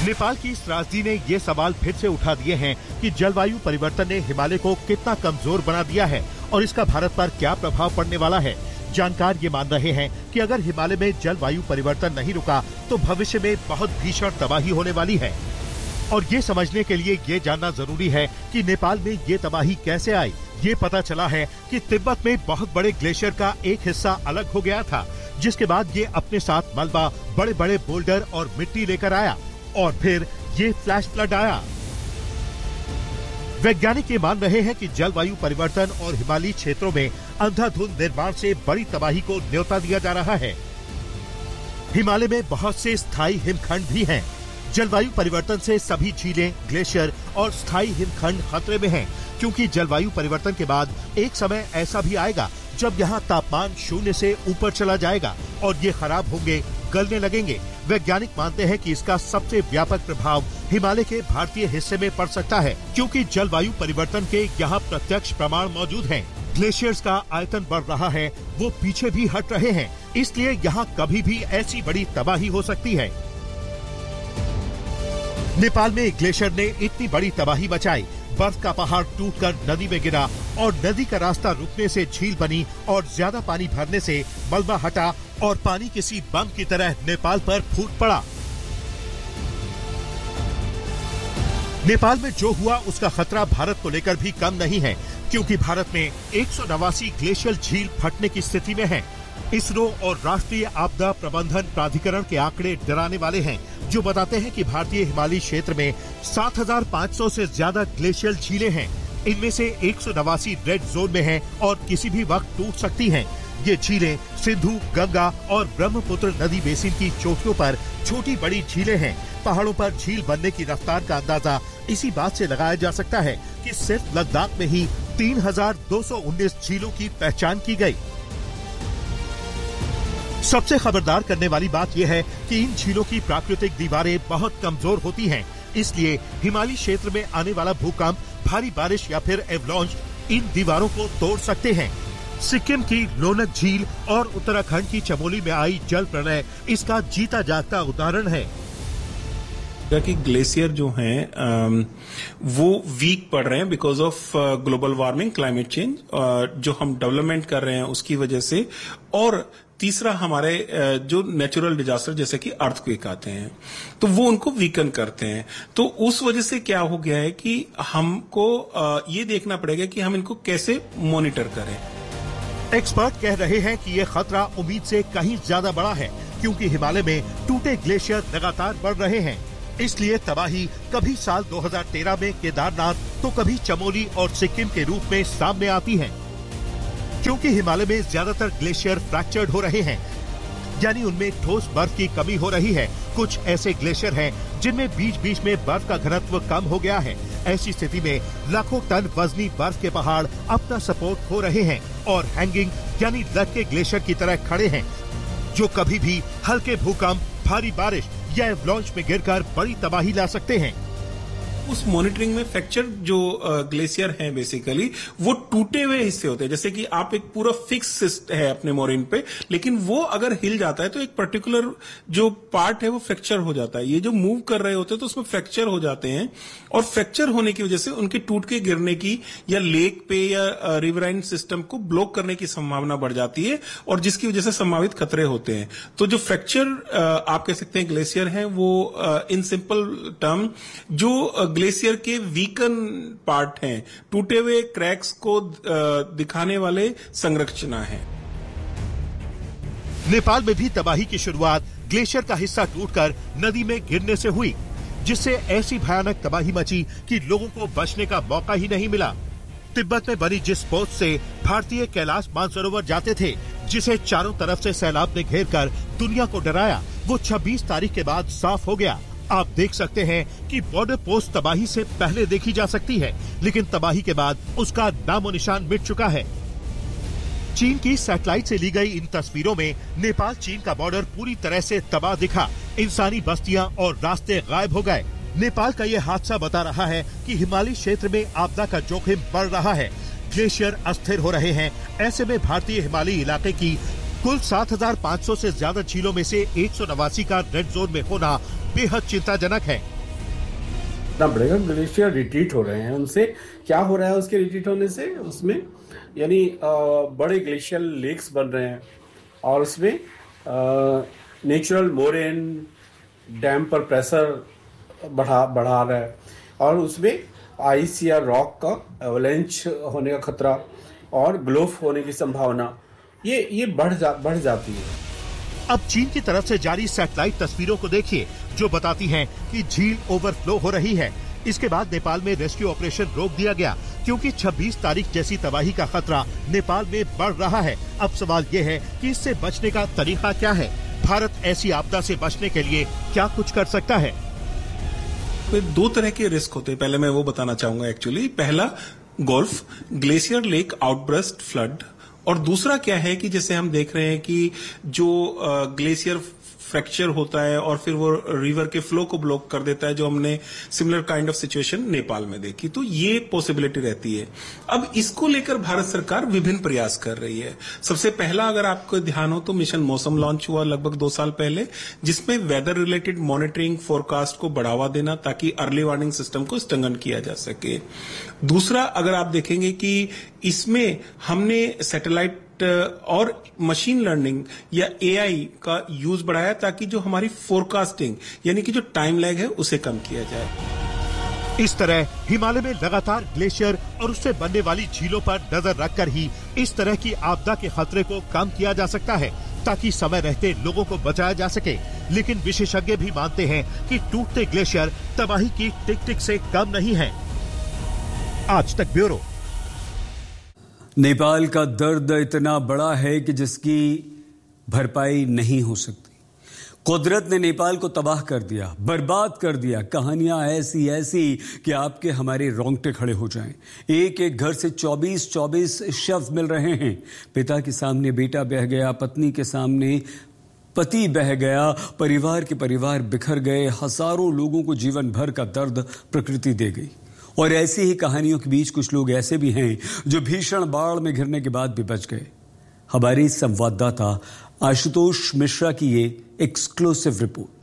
नेपाल की इस त्रासदी ने ये सवाल फिर से उठा दिए हैं कि जलवायु परिवर्तन ने हिमालय को कितना कमजोर बना दिया है और इसका भारत पर क्या प्रभाव पड़ने वाला है। जानकार ये मान रहे हैं कि अगर हिमालय में जलवायु परिवर्तन नहीं रुका तो भविष्य में बहुत भीषण तबाही होने वाली है। और ये समझने के लिए ये जानना जरूरी है कि नेपाल में ये तबाही कैसे आई। ये पता चला है कि तिब्बत में बहुत बड़े ग्लेशियर का एक हिस्सा अलग हो गया था, जिसके बाद ये अपने साथ मलबा, बड़े बड़े बोल्डर और मिट्टी लेकर आया और फिर ये फ्लैश फ्लड आया। वैज्ञानिक ये मान रहे हैं कि जलवायु परिवर्तन और हिमालयी क्षेत्रों में अंधाधुंध निर्माण से बड़ी तबाही को न्योता दिया जा रहा है। हिमालय में बहुत से स्थायी हिमखंड भी हैं। जलवायु परिवर्तन से सभी झीलें, ग्लेशियर और स्थायी हिमखंड खतरे में हैं, क्योंकि जलवायु परिवर्तन के बाद एक समय ऐसा भी आएगा जब यहाँ तापमान 0 से ऊपर चला जाएगा और ये खराब होंगे, गलने लगेंगे। वैज्ञानिक मानते हैं कि इसका सबसे व्यापक प्रभाव हिमालय के भारतीय हिस्से में पड़ सकता है, क्योंकि जलवायु परिवर्तन के यहाँ प्रत्यक्ष प्रमाण मौजूद हैं। ग्लेशियर्स का आयतन बढ़ रहा है, वो पीछे भी हट रहे हैं, इसलिए यहाँ कभी भी ऐसी बड़ी तबाही हो सकती है। नेपाल में ग्लेशियर ने इतनी बड़ी तबाही मचाई, बर्फ का पहाड़ टूटकर नदी में गिरा और नदी का रास्ता रुकने से झील बनी और ज्यादा पानी भरने से मलबा हटा और पानी किसी बम की तरह नेपाल पर फूट पड़ा। नेपाल में जो हुआ उसका खतरा भारत को लेकर भी कम नहीं है, क्योंकि भारत में 189 ग्लेशियल झील फटने की स्थिति में है। इसरो और राष्ट्रीय आपदा प्रबंधन प्राधिकरण के आंकड़े डराने वाले हैं, जो बताते हैं कि भारतीय हिमालयी क्षेत्र में 7,500 से ज्यादा ग्लेशियल झीलें हैं। इनमें से 189 रेड जोन में हैं और किसी भी वक्त टूट सकती हैं। ये झीलें सिंधु, गंगा और ब्रह्मपुत्र नदी बेसिन की चोटियों पर छोटी बड़ी झीलें हैं। पहाड़ों पर झील बनने की रफ्तार का अंदाजा इसी बात से लगाया जा सकता है कि सिर्फ लद्दाख में ही 3,219 झीलों की पहचान की गई। सबसे खबरदार करने वाली बात यह है कि इन झीलों की प्राकृतिक दीवारें बहुत कमजोर होती हैं, इसलिए हिमालयी क्षेत्र में आने वाला भूकंप, भारी बारिश या फिर एवलांच इन दीवारों को तोड़ सकते हैं। सिक्किम की लोनक झील और उत्तराखंड की चमोली में आई जल प्रलय इसका जीता जागता उदाहरण है। कि ग्लेशियर जो हैं वो वीक पड़ रहे हैं because of global warming, climate change, जो हम डेवलपमेंट कर रहे हैं उसकी वजह से। और तीसरा हमारे जो नेचुरल डिजास्टर जैसे कि अर्थक्वेक आते हैं तो वो उनको वीकन करते हैं। तो उस वजह से क्या हो गया है कि हमको ये देखना पड़ेगा कि हम इनको कैसे मॉनिटर करें। एक्सपर्ट कह रहे हैं कि ये खतरा उम्मीद से कहीं ज्यादा बड़ा है, क्योंकि हिमालय में टूटे ग्लेशियर लगातार बढ़ रहे हैं। इसलिए तबाही कभी साल 2013 में केदारनाथ तो कभी चमोली और सिक्किम के रूप में सामने आती है। क्योंकि हिमालय में ज्यादातर ग्लेशियर फ्रैक्चर्ड हो रहे हैं, यानी उनमें ठोस बर्फ की कमी हो रही है। कुछ ऐसे ग्लेशियर हैं जिनमें बीच बीच में बर्फ का घनत्व कम हो गया है। ऐसी स्थिति में लाखों टन वजनी बर्फ के पहाड़ अपना सपोर्ट खो रहे हैं और हैंगिंग यानी लटके ग्लेशियर की तरह खड़े हैं, जो कभी भी हल्के भूकंप, भारी बारिश या एवलांच में गिरकर बड़ी तबाही ला सकते हैं। उस मॉनिटरिंग में फ्रैक्चर जो ग्लेशियर हैं बेसिकली वो टूटे हुए हिस्से होते हैं। जैसे कि आप एक पूरा फिक्स है अपने मोरिन पे, लेकिन वो अगर हिल जाता है तो एक पर्टिकुलर जो पार्ट है वो फ्रैक्चर हो जाता है। ये जो मूव कर रहे होते हैं तो उसमें फ्रैक्चर हो जाते हैं और फ्रैक्चर होने की वजह से उनके टूट के गिरने की या लेक पे या रिवराइन सिस्टम को ब्लॉक करने की संभावना बढ़ जाती है और जिसकी वजह से संभावित खतरे होते हैं। तो जो फ्रैक्चर आप कह सकते हैं ग्लेशियर है वो इन सिंपल टर्म जो ग्लेशियर के वीकन पार्ट हैं, टूटे हुए क्रैक्स को दिखाने वाले संरचना है। नेपाल में भी तबाही की शुरुआत ग्लेशियर का हिस्सा टूटकर नदी में गिरने से हुई, जिससे ऐसी भयानक तबाही मची कि लोगों को बचने का मौका ही नहीं मिला। तिब्बत में बनी जिस पोस्ट से भारतीय कैलाश मानसरोवर जाते थे, जिसे चारों तरफ से सैलाब ने घेर कर दुनिया को डराया, वो 26 तारीख के बाद साफ हो गया। आप देख सकते हैं कि बॉर्डर पोस्ट तबाही से पहले देखी जा सकती है, लेकिन तबाही के बाद उसका नामो निशान मिट चुका है। चीन की सैटेलाइट से ली गई इन तस्वीरों में नेपाल चीन का बॉर्डर पूरी तरह से तबाह दिखा। इंसानी बस्तियां और रास्ते गायब हो गए। नेपाल का ये हादसा बता रहा है कि हिमालयी क्षेत्र में आपदा का जोखिम बढ़ रहा है। ग्लेशियर अस्थिर हो रहे हैं। ऐसे में भारतीय हिमालयी इलाके की कुल 7,500 से ज्यादा झीलों में से 189 का रेड जोन में होना बेहद चिंताजनक है। ना बढ़ेगा। ग्लेशियर रिट्रीट हो रहे हैं, उनसे क्या हो रहा है उसके रिट्रीट होने से, उसमें यानी बड़े ग्लेशियल लेक्स बन रहे हैं और उसमें नेचुरल मोरेन डैम पर प्रेशर बढ़ा रहा है और उसमें आइस या रॉक का एवलेंच होने का खतरा और ग्लोफ होने की संभावना ये बढ़ जाती है। अब चीन की तरफ से जारी सैटेलाइट तस्वीरों को देखिए जो बताती हैं कि झील ओवरफ्लो हो रही है। इसके बाद नेपाल में रेस्क्यू ऑपरेशन रोक दिया गया क्योंकि 26 तारीख जैसी तबाही का खतरा नेपाल में बढ़ रहा है। अब सवाल ये है कि इससे बचने का तरीका क्या है? भारत ऐसी आपदा से बचने के लिए क्या कुछ कर सकता है? दो तरह के रिस्क होते हैं, पहले मैं वो बताना चाहूंगा। एक्चुअली पहला golf glacier lake outburst flood, और दूसरा क्या है कि जैसे हम देख रहे हैं कि जो ग्लेशियर फ्रैक्चर होता है और फिर वो रिवर के फ्लो को ब्लॉक कर देता है, जो हमने similar kind of situation Nepal में देखी, तो ये पॉसिबिलिटी रहती है। अब इसको लेकर भारत सरकार विभिन्न प्रयास कर रही है। सबसे पहला अगर आपको ध्यान हो तो मिशन मौसम लॉन्च हुआ लगभग 2 साल पहले, जिसमें वेदर रिलेटेड मॉनिटरिंग फोरकास्ट को बढ़ावा देना ताकि अर्ली वार्निंग सिस्टम को स्ट्रेंथन किया जा सके। दूसरा अगर आप देखेंगे कि इसमें हमने सैटेलाइट और मशीन लर्निंग या एआई का यूज बढ़ाया ताकि जो हमारी फोरकास्टिंग यानी कि जो टाइम लैग है उसे कम किया जाए। इस तरह हिमालय में लगातार ग्लेशियर और उससे बनने वाली झीलों पर नजर रखकर ही इस तरह की आपदा के खतरे को कम किया जा सकता है ताकि समय रहते लोगों को बचाया जा सके। लेकिन विशेषज्ञ भी मानते हैं कि टूटते ग्लेशियर तबाही की टिक टिक से कम नहीं है। आज तक ब्यूरो। नेपाल का दर्द इतना बड़ा है कि जिसकी भरपाई नहीं हो सकती। कुदरत ने नेपाल को तबाह कर दिया, बर्बाद कर दिया। कहानियां ऐसी कि आपके हमारे रोंगटे खड़े हो जाएं। एक एक घर से 24 शव मिल रहे हैं। पिता के सामने बेटा बह गया, पत्नी के सामने पति बह गया, परिवार के परिवार बिखर गए। हजारों लोगों को जीवन भर का दर्द प्रकृति दे गई। और ऐसी ही कहानियों के बीच कुछ लोग ऐसे भी हैं जो भीषण बाढ़ में घिरने के बाद भी बच गए। हमारी संवाददाता आशुतोष मिश्रा की ये एक्सक्लूसिव रिपोर्ट।